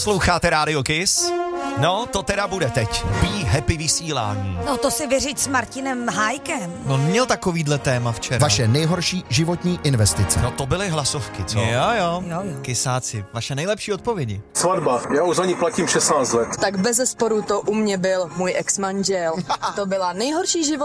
Sloucháte Radio Kiss? No, to teda bude teď. Be happy vysílání. No to si vyřiď s Martinem Hájkem. No měl takovýhle téma včera. Vaše nejhorší životní investice. No to byly hlasovky, co? Jo. Kysáci, vaše nejlepší odpovědi. Svatba, já už za ní platím 16 let. Tak bezesporu to u mě byl můj ex-manžel. To byla nejhorší život.